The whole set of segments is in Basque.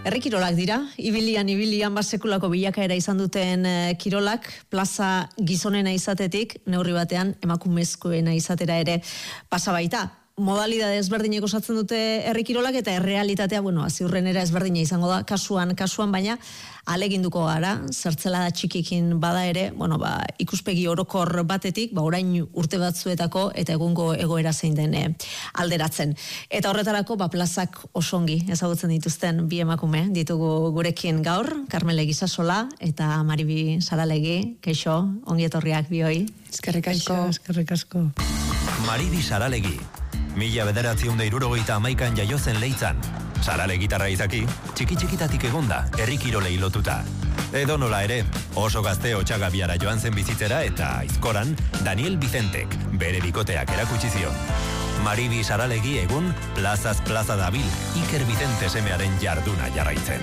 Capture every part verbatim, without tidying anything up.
Herrikirolak dira, ibilian ibilian basekulako bilakaera izan duten e, kirolak, plaza gizonena izatetik, neurri batean emakumezkoena izatera ere pasabaita. Modalidade ezberdinek osatzen dute herrikirolak eta errealitatea, bueno, ziurrenera ezberdina izango da, kasuan, kasuan, baina aleginduko gara, zertzela da txikikin bada ere, bueno, ba, ikuspegi orokor batetik, ba, orain urte batzuetako eta egungo egoera zein den e, alderatzen. Eta horretarako, ba, plazak osongi ezagutzen dituzten bi emakume ditugu gurekin gaur, Karmele Gisasola eta Maribi Saralegi, keixo, ongi etorriak bioi. Eskerrik asko, eskerrik asko. Maribi Saralegi, mila bederatziehun eta hirurogeita hamaikan jaiozen Leitzan. Sarale gitarra izaki, txiki-txikitatik egonda, herrikirolei lotuta. Edo nola ere, oso gazte Otxagabiara joan zen bizitzera eta aizkoran Daniel Vicentek bere bikoteak erakutsi zion. Maribi Saralegi egun plazaz plaza dabil Iker Vicente semearen jarduna jarraitzen.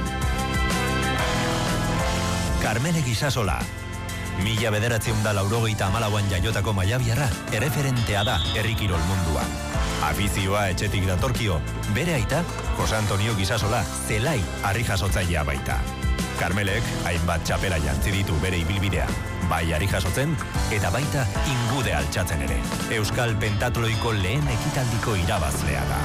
Karmele Gisasola, mila bederatziehun eta laurogeita hamalauan jaiotako maiabiarra erreferentea da herrikirol munduan. Afizioa etxetik datorkio, bere aita, Jose Antonio Gisasola, zelai harri jasotzailea baita. Karmelek hainbat txapela jantzi ditu bere ibilbidea, bai harri jasotzen eta baita ingude altxatzen ere. Euskal pentatloiko lehen ekitaldiko irabazlea da.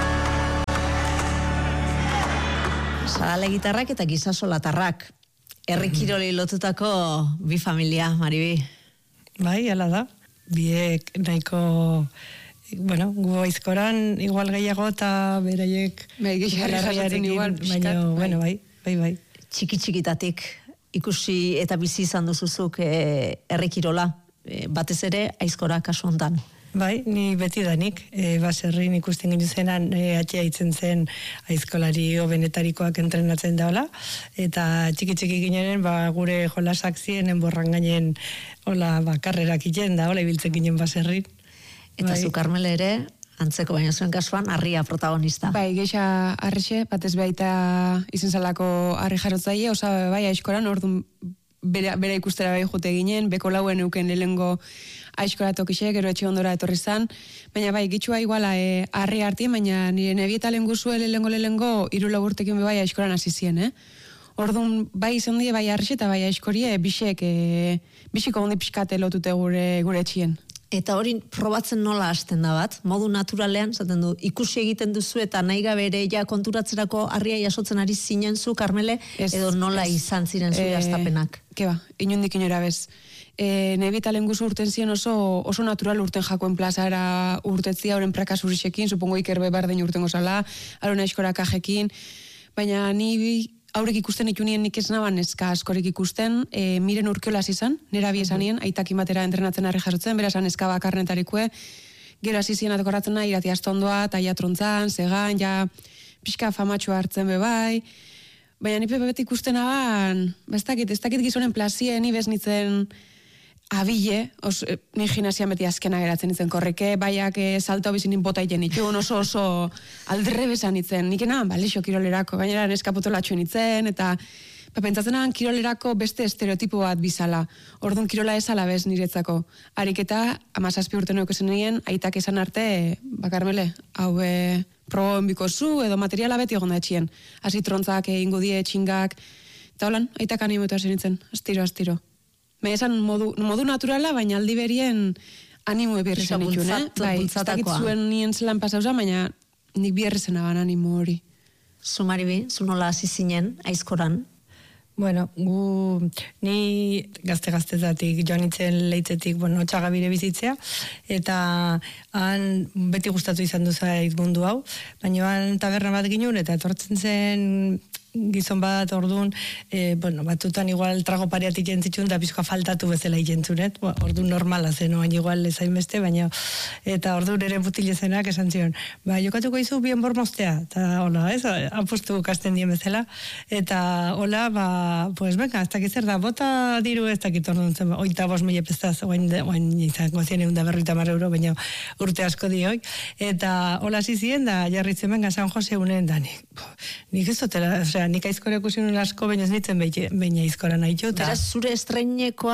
Sarale gitarrak eta Gisasola tarrak. Herrikirolei lotutako bi familia, Maribi. Bai, hala da. Biek nahiko, bueno, gu aizkoran igual gehiago eta beraiek bai, gehiagoarekin igual, baina, bueno, bai, bai, bai. Txiki-txikitatik ikusi eta bizi izan duzuzuk e, herrikirola, e, batez ere aizkora kasu hontan. Bai, ni beti danik, e, baserrin ikusten ginen zenan, e, atxea itzen zen aizkolari hobenetarikoak entrenatzen daola, eta txiki-txiki ginen, ba, gure jolasak zienen borran gainen, hola, ba, karrerak iten da, hola, ibiltzen ginen baserrin. Eta bai. Zu, Karmele, ere, antzeko baina zuen kasuan, harria protagonista. Bai, geisha harrixe, batez baita izen zalako harri jarrotzaile, osa bai, aizkoran, orduan bere, bere ikustera bai jute ginen, beko lauen euken lehengo aizkora tokixe, gero etxe ondora etorri zan, baina bai, gitxua iguala e, harri hartien, baina nire nebieta lehen guzue lehengo lehengo iru laburtekin bai aizkoran hasi zien, eh? Orduan, bai izan die, bai harrixe eta bai aizkorie, bisek, e, bisiko ondi pixkate lotute gure, gure etxien. Eta hori probatzen nola hasten da bat, modu naturalean, zaten du, ikusi egiten duzu eta nahi gabe ere ja konturatzerako harria jasotzen ari zinen zu, Karmele, ez, edo nola ez, izan ziren zure astapenak? E, keba, inundik inora bez. E, Nebita lenguzu urten ziren oso, oso natural urten jakoen plazara urtetzia, horren prakasurisekin, supongo ikerbe bardein urten gozala, alona eskora kajekin, baina ni aurrek ikusten itunien nik ez naban eska askorik ikusten, e, miren urkiolaz izan, nera bi esanien, aitakin batera entrenatzen harri jasotzen, berazan eska bakarnetarikue, gero hasi ziren atokoratzen nahi, irati astondoa, taia trontzan, segan, ja, pixka famatxua hartzen bebai, baina nipe bebet ikusten aban, ez dakit, ez dakit gizonen plazien, ni beznitzen abile, os, ni gimnasian beti azkena geratzen itzen korreke, baiak e, salto bizinin bota iten itun, oso oso aldrebesan itzen, nik enan, balixo kirolerako, gainera neskapotolatxo nitzen, eta ba, pentsatzen aban kirolerako beste estereotipo bat bizala, orduan kirola esala bez niretzako, harik eta amazazpi urte nuke zen nien, aitak esan arte, bakarmele, hau e, proboen bikozu, edo materiala beti egon da etxien, hasi trontzak, egingo die, txingak, eta holan, aitak animoetu hasi nintzen, astiro, astiro. Me esan modu, modu naturala, baina aldi berien animo ebirri zen itxun, eh? Bai, ez dakit zuen nien zelan pasauza, baina nik bierri zen aban animo hori. Zu, Maribi, zu nola hasi zinen, aizkoran? Bueno, gu, ni gazte-gaztetatik joan itzen Leitzetik, bueno, Otxagabire bizitzea, eta han beti gustatu izan duzait mundu hau, baina han taberna bat ginen, eta etortzen zen gizon bat orduan, e, bueno, batutan igual trago pareatik jentzitxun, da bizkoa faltatu bezala ikentzunet, ba, orduan normala zen, oain igual ezain beste, baina, eta orduan ere butile zenak esan zion, ba, jokatuko izu bien bormoztea, eta hola, ez, apostu kasten dien bezala, eta hola, ba, pues venga, ez dakit zer da, bota diru ez dakit orduan zen, oita bos mila pestaz, oain, oain izango zien egun da berroita mar euro, baina urte asko diok, eta hola zizien, da jarritzen benga San Jose unen, da nik, nik ez dutela, osea, nik aizkora ikusi nun asko, baina ez nintzen baina aizkora nahi jo. Beraz, zure estreinekoa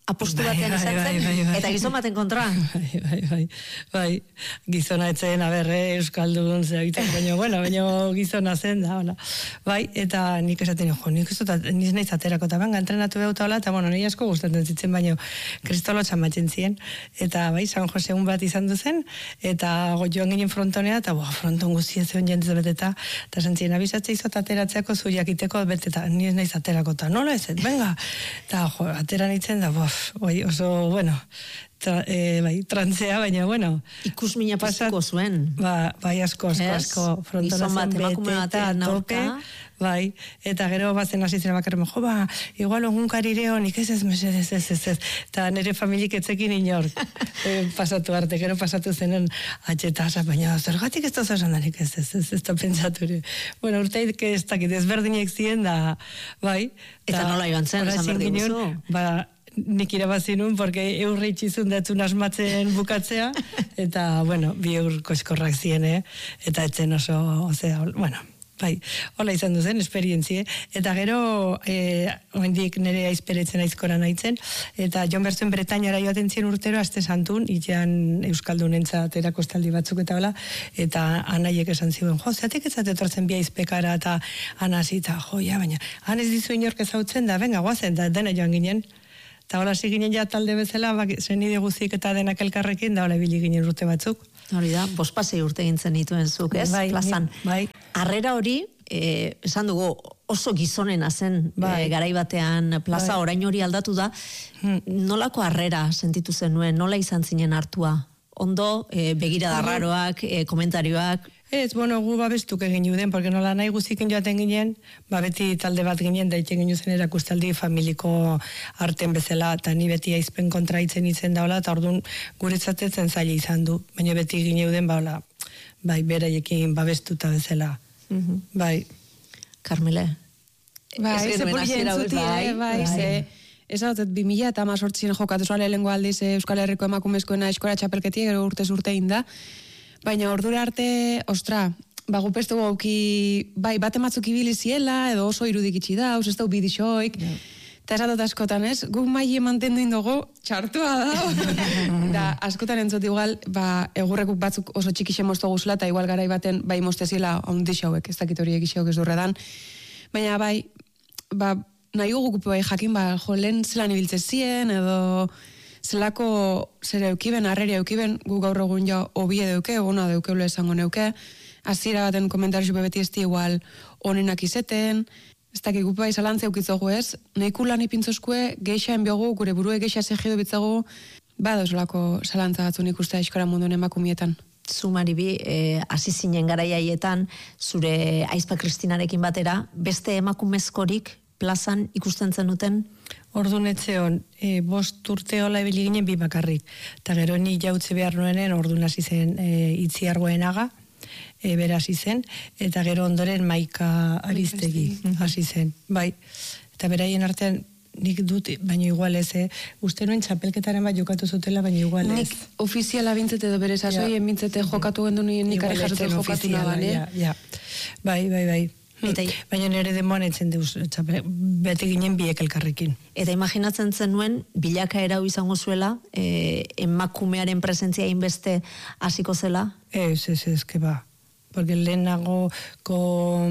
apostu batean izan zen, eta gizon baten kontra. Bai, bai, bai, bai, gizona etzen, aberre, euskaldun, zerbiten, baina, bueno, baina gizona zen, da, hola. Bai, eta nik esaten, jo, nik ez dut, niz nahiz aterako, eta banga, entrenatu behauta hola, eta, bueno, nire asko gustatzen zitzen, baina kristolo txamatzen ziren, eta, bai, San Jose un bat izan duzen, eta joan ginen frontonea, eta, boa, fronton guztia zeon jentez beteta, eta zentzien, abizatzea izot ateratzeako zu jakiteko beteta, niz nahiz aterako, eta nola ez, venga, eta, jo, atera nitzen da, bof, oi, oso, bueno, tra, e, bai, trantzea, baina, bueno. Ikusmina pasuko zuen. Ba, bai, asko, asko, asko. Frontona zen bete eta tope. Bai, eta gero bazen hasi zera bakarren, jo, ba, igual ongunkarire honik ez ez, mesedez, ez, ez, ez. Eta nire familik etzekin inork. e, pasatu arte, gero pasatu zenen atxetasa, baina zergatik ez da zasan danik ez, ez, ez, ez da pentsatu. Bueno, urteik ez dakit, ezberdinek ziren da, bai. Eta nola joan zen, esan berdi guzu? Ba, nik irabazinun, porque eurre itxizun datzun asmatzen bukatzea, eta, bueno, bi eur koskorrak ziren, eh? Eta etzen oso, ozea, bueno, bai, hola izan duzen, esperientzie. Eta gero, eh, oendik nire aizperetzen aizkora nahitzen, eta Jon Berzuen Bretainara joaten zien urtero, aste santun, itxean euskaldunentzat erakostaldi batzuk eta hola, eta anaiek esan ziren, jo, zeatek ez atetortzen bi aizpekara, eta anasi, eta jo, ja, baina, han ez dizu inork ezautzen da, venga, guazen, da dena joan ginen. Eta hola ginen ja talde bezala, bak, zenide guzik eta denak elkarrekin, da hola ibili ginen urte batzuk. Hori da, bospasei urte gintzen dituen zuk, ez? Bai, plazan. Bai. Arrera hori, eh, esan dugu, oso gizonena zen bai. eh, garai batean plaza bai. Orain hori aldatu da. Hmm. Nolako harrera sentitu zenuen, nola izan zinen hartua? Ondo, eh, begirada raroak, eh, komentarioak... Ez, bueno, gu babestuk egin juden, porque nola nahi guziken joaten ginen, ba beti talde bat ginen, daiten ginen zen erakustaldi familiko arten bezala, eta ni beti aizpen kontraitzen itzen daola, eta orduan guretzatetzen zaila izan du, baina beti gine juden, ba, hola, bai, beraiekin babestuta bezala. Mm-hmm. Bai. Carmele. Bai, ze polia entzuti, bai, bai, ze... Ez hau, bi mila eta amazortzien jokatu zuale lengo aldiz Euskal Herriko emakumezkoena eskora txapelketia, gero urtez urte inda. Baina ordura arte, ostra, bagu pestu gauki, bai, bate matzuk ibili ziela, edo oso irudik itxi da, ez dau bidixoik, eta ez atot askotan ez, guk maile mantendu indogo, txartua da, da, askotan entzot igual, ba, egurrekuk batzuk oso txikixe moztu guzula, eta igual garai baten, bai, mozteziela ondixauek, ez dakit horiek ixauek ez durredan, baina bai, ba, nahi guk bai jakin, ba, jo, lehen zelan ibiltze zien, edo... zelako zer eukiben, arreri eukiben, gu gaur egun ja obie deuke, ona deukeule esango neuke, hasiera baten komentarizu beti esti igual onenak izeten, ez dakik gupe bai zalantze eukitzogu ez, nahiku lan ipintzoskue, geixa enbiogu, gure burue geixa segidu bitzagu, bada osolako zalantza batzun ikuste eskora munduen emakumietan. Zu, Maribi, eh, hasi zinen garaiaietan, zure aizpa Kristinarekin batera, beste emakumezkorik plazan ikusten zenuten? Orduan etzeon, e, bost urte hola ebili ginen bi bakarrik. Eta gero ni jautze behar nuenen, orduan hasi zen e, itziargoenaga, e, bera hasi zen, eta gero ondoren Maika Aristegi hasi zen. Bai, eta beraien artean nik dut, baina igual ez, eh? Uste nuen txapelketaren bat jokatu zutela, baina igual ez. Nik ofiziala bintzete edo bere sasoien bintzete jokatu gendu nien nik ari jarratu jokatu naban, eh? Ja, ja. Bai, bai, bai. Eta, baina nire demoan etzen deuz, bete ginen biek elkarrekin. Eta imaginatzen zenuen, bilakaera izango zuela, eh, emakumearen presentzia inbeste hasiko zela? Ez, ez, ez, que ba. Porque lehenago ko,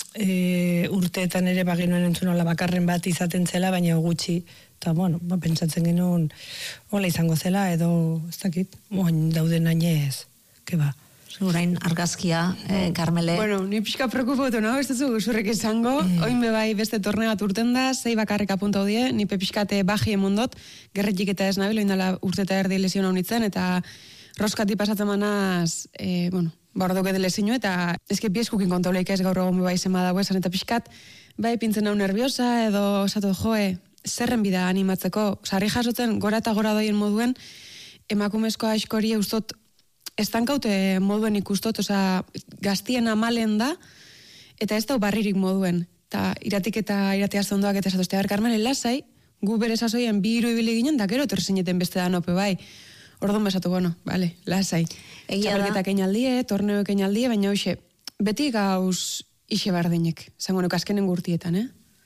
e, urteetan ere bagenuen entzunola bakarren bat izaten zela, baina gutxi. Eta, bueno, ba, pentsatzen genuen hola izango zela, edo, ez dakit, moin dauden ainez, que ba. Orain argazkia, eh, Carmele. Bueno, ni pixka preokupatu, no? Ez duzu zurrek izango. Mm. Oin bebai beste torneat urten da, zei bakarrik apunta hodie, ni pepixkate baji emondot, gerretik eta ez nabil, oindala urte eta erdi lesiona honitzen, eta roskati pasatzen manaz, eh, bueno, bardoke de lesinu, eta ezke pieskukin kontauleik ez gaur egon bebai zema dago esan, eta pixkat, bai pintzen hau nerviosa, edo esatu joe, zerren bida animatzeko, sarri jasotzen gora eta gora doien moduen, emakumezko askori eustot, estankaute moduen ikustot, oza, gaztien amalen da, eta ez dau barririk moduen. Eta iratik eta iratea zondoak eta esatuzte, ber, Carmele, lasai, gu bere sasoien bi hiru ibili ginen, da gero torzineten beste da nope, bai. Orduan besatu, bueno, bale, lasai. Txapelketak einaldie, torneoek einaldie, baina hoxe, beti gauz ixe bardinek, zango nuk azkenen gurtietan, eh?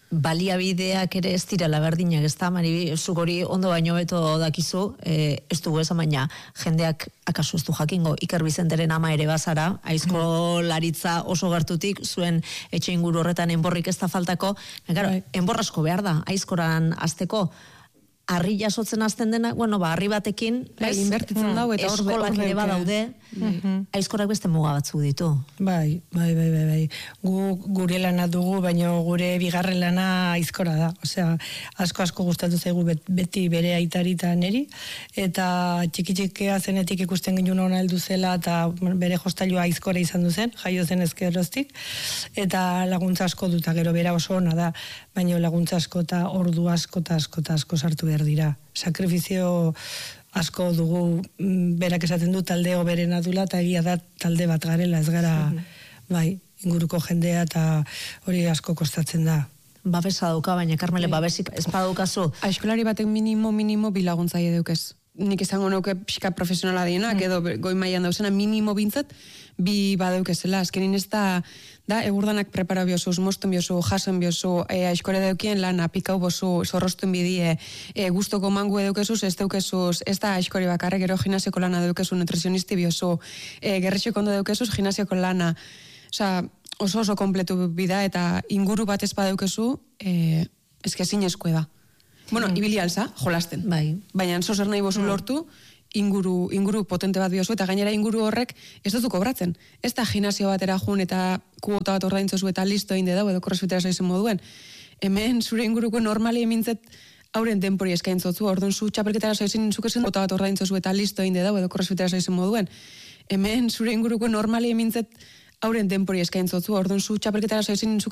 baliabideak ere ez direla berdinak, ez da, Maribi, zuk hori ondo baino beto dakizu, e, ez dugu esan baina, jendeak akaso ez du jakingo, Iker Bizenteren ama ere bazara, aizkolaritza oso gertutik, zuen etxe inguru horretan enborrik ez da faltako, gara, enbor asko behar da, aizkoran azteko, harri jasotzen azten dena, bueno, ba, harri batekin, bai, inbertitzen dau, eta hor eskolak ere badaude, aizkorak beste muga batzu ditu. Bai, bai, bai, bai, bai. Gu, gure lana dugu, baina gure bigarren lana aizkora da. Osea, asko asko gustatu zaigu beti bere aitari eta neri, eta txiki txikea zenetik ikusten ginen ona heldu zela, eta bere jostailua aizkora izan du zen, jaio zen ezkeroztik, eta laguntza asko duta, gero bera oso ona da, baina laguntza asko eta ordu asko eta asko eta asko sartu behar dira. Sakrifizio asko dugu, berak esaten du talde oberena dula, eta egia da talde bat garela, ez gara, bai, inguruko jendea, eta hori asko kostatzen da. Babesa dauka, baina Karmele, babesik ez badaukazu. Aizkolari batek minimo, minimo bilaguntzaile deukez. Nik izango nuke pixka profesionala dienak, edo goi mailan dauzena minimo bintzat, bi badeukezela. Azkenin ez da, da, egurdanak prepara biozu, mosten biozu, jasen biozu, e, aizkore deukien lan, apikau bozu, zorrostuen bidie, e, guztoko mangu edeukezuz, ez deukezuz, ez da aizkore bakarre, gero gimnasioko lana deukezu, nutrizionisti biozu, e, gerretxeko ondo deukezuz, gimnasioko lana. Osa, oso oso kompletu bida, eta inguru bat ez badeukezu, e, ezkezin eskue da. Bueno, mm. ibili alza, jolasten. Bai. Baina enzo zer nahi bozu lortu, inguru, inguru potente bat biozu, eta gainera inguru horrek ez duzu kobratzen. Ez da gimnasio batera jun eta kuota bat ordaintzozu eta listo inde dau, edo crossfitera zaizen moduen. Hemen zure inguruko normali emintzet hauren denpori eskaintzotzu, orduan zu txapelketara zaizen zukezen kuota bat ordaintzozu eta listo inde dau, edo crossfitera zaizen moduen. Hemen zure inguruko normali emintzet hauren denpori eskaintzotzu, orduan zu txapelketara zaizen